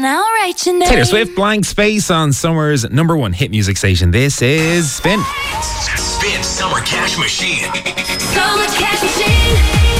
and I'll write your name. Taylor Swift, Blank Space on Summer's number one hit music station. This is Spin. Spin Summer Cash Machine. Summer Cash Machine.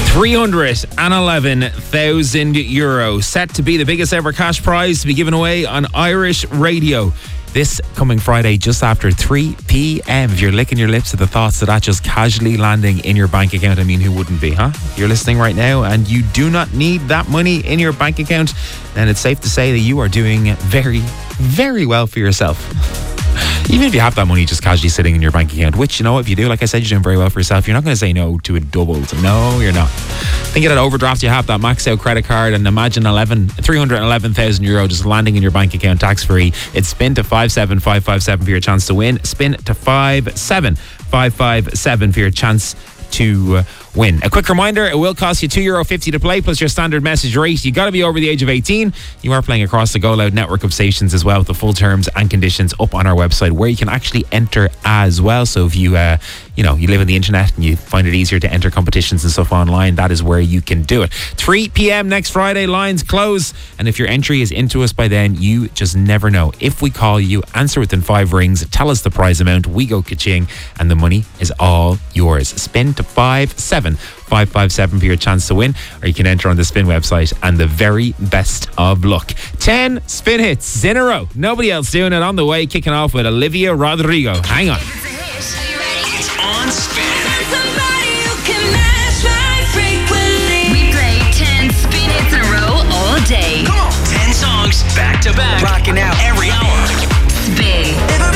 €311,000 set to be the biggest ever cash prize to be given away on Irish radio. This coming Friday just after 3 p.m. If you're licking your lips at the thoughts of that just casually landing in your bank account, I mean, who wouldn't be, huh? If you're listening right now and you do not need that money in your bank account, then it's safe to say that you are doing very, very well for yourself. Even if you have that money just casually sitting in your bank account, which, you know, if you do, like I said, you're doing very well for yourself. You're not going to say no to a doubled. No, you're not. Think of that overdraft you have, that maxed out credit card, and imagine €311,000 just landing in your bank account tax free. It's spin to 57557 for your chance to win. Spin to 57557 for your chance to win. A quick reminder, it will cost you €2.50 to play plus your standard message rate. You got to be over the age of 18. You are playing across the Go Loud network of stations as well, with the full terms and conditions up on our website where you can actually enter as well. So if you live on the internet and you find it easier to enter competitions and stuff online, that is where you can do it. 3 p.m. next Friday, lines close, and if your entry is into us by then, you just never know. If we call you, answer within 5 rings, tell us the prize amount, we go ka-ching, and the money is all yours. Spin to 57557 for your chance to win, or you can enter on the Spin website, and the very best of luck. 10 Spin hits in a row. Nobody else doing it on the way, kicking off with Olivia Rodrigo. Hang on. It's on Spin. We play 10 spin hits in a row all day. Come on. 10 songs back to back. Rocking out every hour. Spin.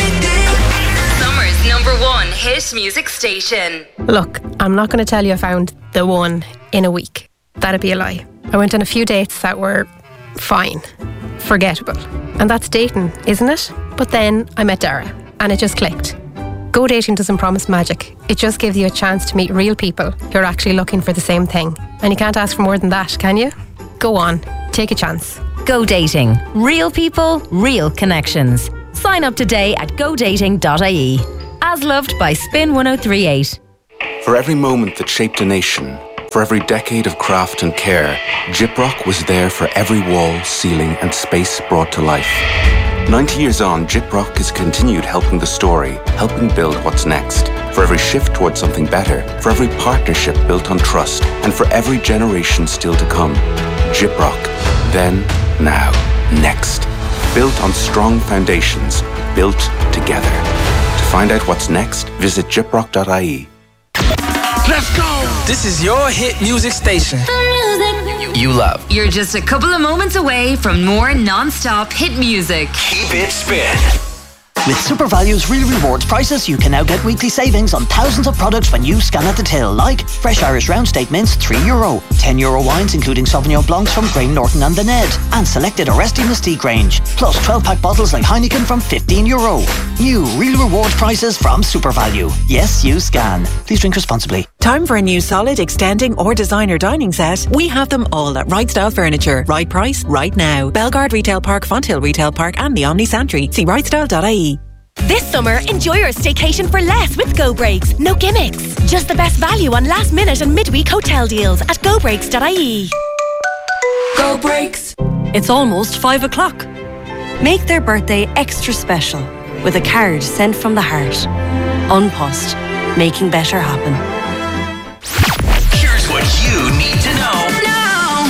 Summer's number one hit music station. Look, I'm not going to tell you I found the one in a week. That'd be a lie. I went on a few dates that were fine, forgettable. And that's dating, isn't it? But then I met Dara and it just clicked. Go dating doesn't promise magic. It just gives you a chance to meet real people who are actually looking for the same thing. And you can't ask for more than that, can you? Go on, take a chance. Go Dating. Real people, real connections. Sign up today at godating.ie. As loved by Spin 1038. For every moment that shaped a nation, for every decade of craft and care, Gyprock was there for every wall, ceiling and space brought to life. 90 years on, Gyprock has continued helping the story, helping build what's next. For every shift towards something better, for every partnership built on trust, and for every generation still to come. Gyprock. Then, now, next. Built on strong foundations, built together. To find out what's next, visit gyprock.ie. Let's go! This is your hit music station. You love. You're just a couple of moments away from more non-stop hit music. Keep it spin. With SuperValue's Real Rewards prices, you can now get weekly savings on thousands of products when you scan at the till, like fresh Irish round steak mince, €3, €10 wines including Sauvignon Blancs from Graham Norton and The Ned, and selected Arresti Mystique range, plus 12-pack bottles like Heineken from €15. New Real Rewards prices from SuperValue. Yes, you scan. Please drink responsibly. Time for a new solid, extending or designer dining set? We have them all at Right Style Furniture. Right price, right now. Belgard Retail Park, Fonthill Retail Park and the Omni Santry. See rightstyle.ie. This summer, enjoy your staycation for less with Go Breaks. No gimmicks. Just the best value on last minute and midweek hotel deals at gobreaks.ie. Go Breaks. It's almost 5 o'clock. Make their birthday extra special with a card sent from the heart. Unpost. Making better happen. Here's what you need to know now.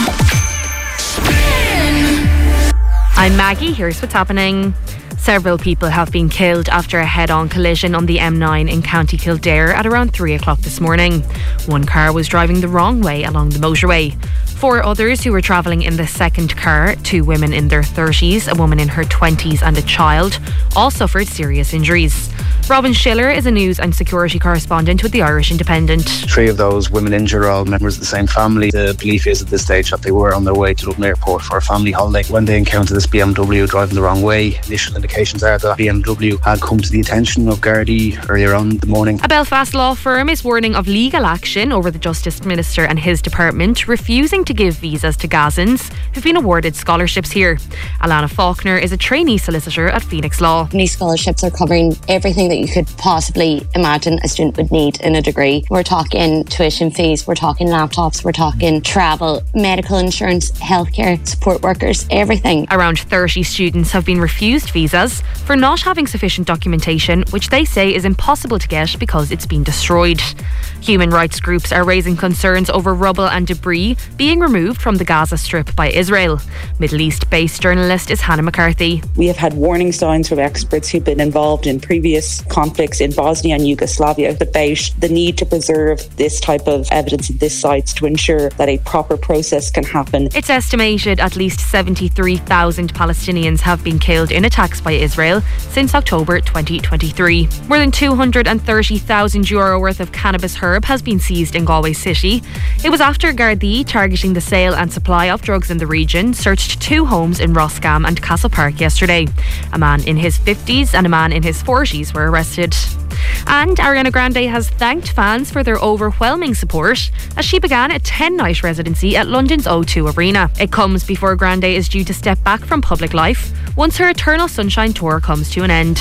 Spin. I'm Maggie. Here's what's happening. Several people have been killed after a head-on collision on the M9 in County Kildare at around 3 o'clock this morning. One car was driving the wrong way along the motorway. 4 others who were travelling in the second car, 2 women in their 30s, a woman in her 20s and a child, all suffered serious injuries. Robin Schiller is a news and security correspondent with the Irish Independent. 3 of those women injured are all members of the same family. The belief is at this stage that they were on their way to Dublin Airport for a family holiday when they encountered this BMW driving the wrong way. Initial indications are that BMW had come to the attention of Gardaí earlier on in the morning. A Belfast law firm is warning of legal action over the Justice Minister and his department refusing to give visas to Gazans who've been awarded scholarships here. Alana Faulkner is a trainee solicitor at Phoenix Law. These scholarships are covering everything that that you could possibly imagine a student would need in a degree. We're talking tuition fees, we're talking laptops, we're talking travel, medical insurance, healthcare, support workers, everything. Around 30 students have been refused visas for not having sufficient documentation, which they say is impossible to get because it's been destroyed. Human rights groups are raising concerns over rubble and debris being removed from the Gaza Strip by Israel. Middle East-based journalist is Hannah McCarthy. We have had warning signs from experts who've been involved in previous conflicts in Bosnia and Yugoslavia about the need to preserve this type of evidence at this sites to ensure that a proper process can happen. It's estimated at least 73,000 Palestinians have been killed in attacks by Israel since October 2023. More than €230,000 worth of cannabis herb has been seized in Galway City. It was after Gardaí, targeting the sale and supply of drugs in the region, searched 2 homes in Roscommon and Castle Park yesterday. A man in his 50s and a man in his 40s were arrested. And Ariana Grande has thanked fans for their overwhelming support as she began a 10-night residency at London's O2 Arena. It comes before Grande is due to step back from public life once her Eternal Sunshine tour comes to an end.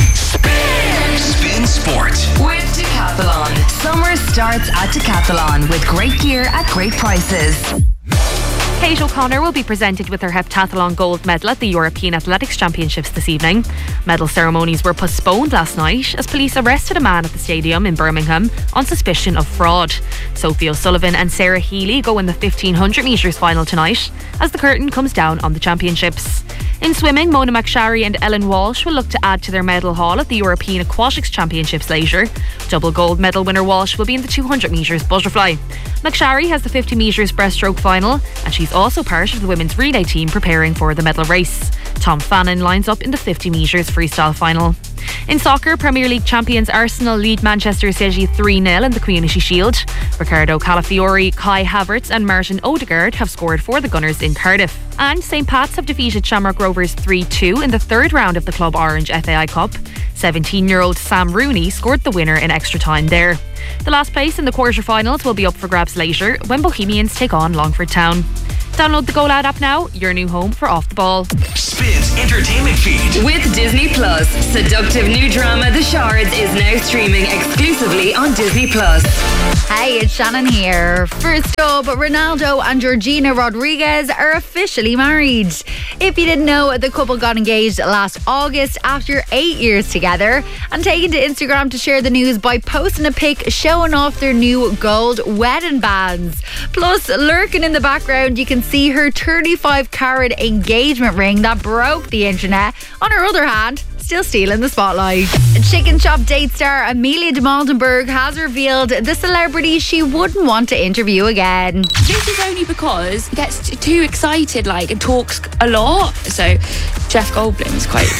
Spin Sport with Decathlon. Summer starts at Decathlon with great gear at great prices. Kate O'Connor will be presented with her heptathlon gold medal at the European Athletics Championships this evening. Medal ceremonies were postponed last night as police arrested a man at the stadium in Birmingham on suspicion of fraud. Sophie O'Sullivan and Sarah Healy go in the 1500 metres final tonight as the curtain comes down on the championships. In swimming, Mona McSharry and Ellen Walsh will look to add to their medal haul at the European Aquatics Championships later. Double gold medal winner Walsh will be in the 200 metres butterfly. McSharry has the 50 metres breaststroke final, and she's also part of the women's relay team preparing for the medal race. Tom Fannin lines up in the 50 metres freestyle final. In soccer, Premier League champions Arsenal lead Manchester City 3-0 in the Community Shield. Ricardo Calafiori, Kai Havertz and Martin Odegaard have scored for the Gunners in Cardiff. And St Pat's have defeated Shamrock Rovers 3-2 in the third round of the Club Orange FAI Cup. 17-year-old Sam Rooney scored the winner in extra time there. The last place in the quarter-finals will be up for grabs later when Bohemians take on Longford Town. Download the Go Loud app now, your new home for Off the Ball. Spins entertainment feed with Disney Plus. Seductive new drama The Shards is now streaming exclusively on Disney Plus. Hey, it's Shannon here. First up, Ronaldo and Georgina Rodriguez are officially married. If you didn't know, the couple got engaged last August after 8 years together and taken to Instagram to share the news by posting a pic showing off their new gold wedding bands. Plus, lurking in the background, you can see her 35-carat engagement ring that broke the internet. On her other hand, still stealing the spotlight. Chicken Shop date star Amelia de Maldenberg has revealed the celebrity she wouldn't want to interview again. This is only because he gets too excited, and talks a lot. So Jeff Goldblum is quite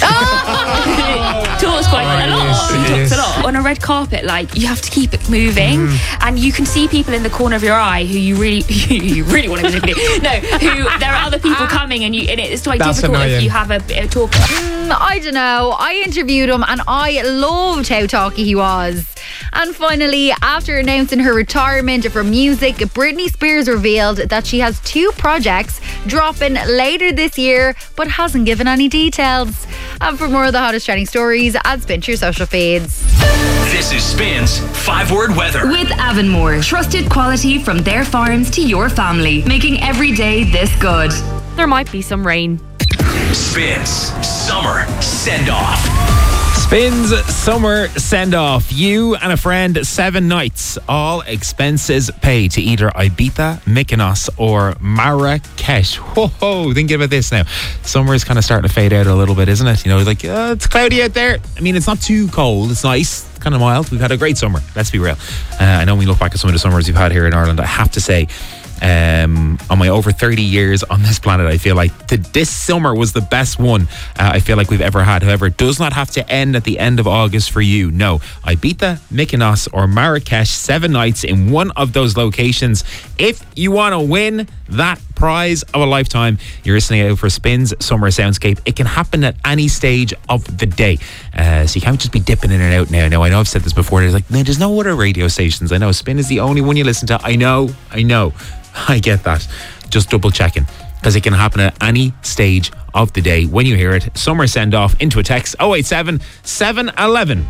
talks quite a lot. He talks a lot on a red carpet. You have to keep it moving, and you can see people in the corner of your eye who you really want to interview. No, who there are other people coming, and it's quite difficult if you have a talk. I don't know. I interviewed him and I loved how talky he was. And finally, after announcing her retirement from music, Britney Spears revealed that she has 2 projects dropping later this year, but hasn't given any details. And for more of the hottest trending stories, add Spin to your social feeds. This is Spin's 5-word weather. With Avonmore, trusted quality from their farms to your family, making every day this good. There might be some rain. Spins Summer Send-Off. Spins Summer Send-Off. You and a friend, 7 nights, all expenses paid to either Ibiza, Mykonos or Marrakesh. Whoa, thinking about this now. Summer is kind of starting to fade out a little bit, isn't it? It's cloudy out there. I mean, it's not too cold. It's nice. It's kind of mild. We've had a great summer. Let's be real. I know when we look back at some of the summers we've had here in Ireland, I have to say, on my over 30 years on this planet, I feel like this summer was the best one I feel like we've ever had. However, it does not have to end at the end of August for you. No, Ibiza, Mykonos or Marrakesh, 7 nights in one of those locations. If you want to win that prize of a lifetime, you're listening out for Spins Summer Soundscape. It can happen at any stage of the day, so you can't just be dipping in and out now. I know I've said this before. There's no other radio stations. I know Spin is the only one you listen to. I know I get that. Just double checking. because it can happen at any stage of the day. When you hear it, summer send off into a text 087 711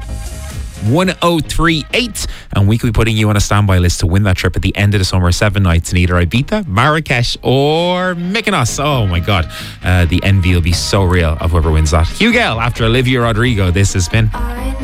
1038, and we could be putting you on a standby list to win that trip at the end of the summer. 7 nights in either Ibiza, Marrakesh or Mykonos. Oh my god, the envy will be so real of whoever wins that. Hugh Gale after Olivia Rodrigo. This has been